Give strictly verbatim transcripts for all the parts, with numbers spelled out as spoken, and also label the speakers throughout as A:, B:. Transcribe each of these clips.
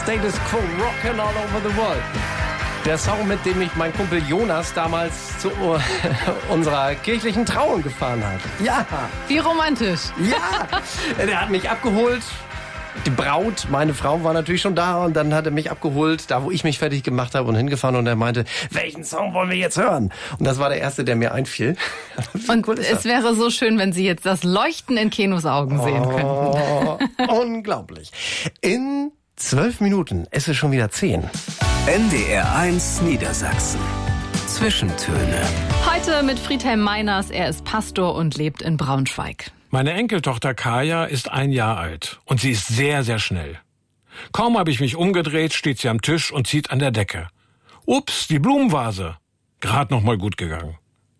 A: Status Quo, Rockin' All Over the World. Der Song, mit dem mich mein Kumpel Jonas damals zu uh, unserer kirchlichen Trauung gefahren hat. Ja.
B: Wie romantisch.
A: Ja. Der hat mich abgeholt. Die Braut, meine Frau, war natürlich schon da und dann hat er mich abgeholt, da wo ich mich fertig gemacht habe und hingefahren und er meinte, welchen Song wollen wir jetzt hören? Und das war der erste, der mir einfiel.
B: Und cool es wäre so schön, wenn Sie jetzt das Leuchten in Kenos Augen sehen
A: oh,
B: könnten.
A: Unglaublich. In zwölf Minuten, es ist schon wieder zehn.
C: N D R eins Niedersachsen. Zwischentöne.
B: Heute mit Friedhelm Meiners, er ist Pastor und lebt in Braunschweig.
D: Meine Enkeltochter Kaya ist ein Jahr alt und sie ist sehr, sehr schnell. Kaum habe ich mich umgedreht, steht sie am Tisch und zieht an der Decke. Ups, die Blumenvase. Gerade noch mal gut gegangen.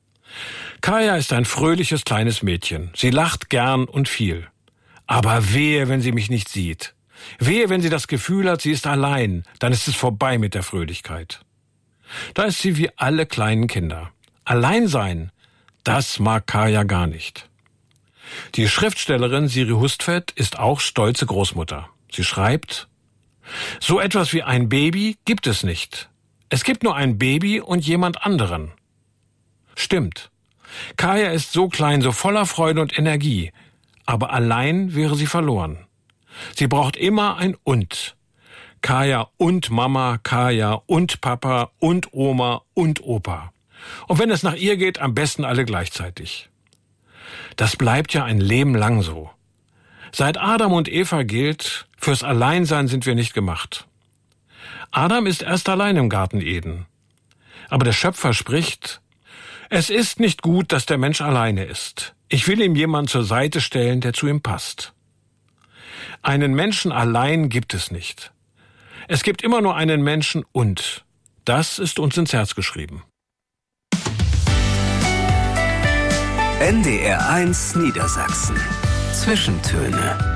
D: Kaya ist ein fröhliches kleines Mädchen. Sie lacht gern und viel. Aber wehe, wenn sie mich nicht sieht. Wehe, wenn sie das Gefühl hat, sie ist allein, dann ist es vorbei mit der Fröhlichkeit. Da ist sie wie alle kleinen Kinder. Allein sein, das mag Kaya gar nicht. Die Schriftstellerin Siri Hustvedt ist auch stolze Großmutter. Sie schreibt, so etwas wie ein Baby gibt es nicht. Es gibt nur ein Baby und jemand anderen. Stimmt. Kaya ist so klein, so voller Freude und Energie. Aber allein wäre sie verloren. Sie braucht immer ein Und. Kaya und Mama, Kaya und Papa und Oma und Opa. Und wenn es nach ihr geht, am besten alle gleichzeitig. Das bleibt ja ein Leben lang so. Seit Adam und Eva gilt, fürs Alleinsein sind wir nicht gemacht. Adam ist erst allein im Garten Eden. Aber der Schöpfer spricht, es ist nicht gut, dass der Mensch alleine ist. Ich will ihm jemanden zur Seite stellen, der zu ihm passt. Einen Menschen allein gibt es nicht. Es gibt immer nur einen Menschen und. Das ist uns ins Herz geschrieben.
C: N D R eins Niedersachsen. Zwischentöne.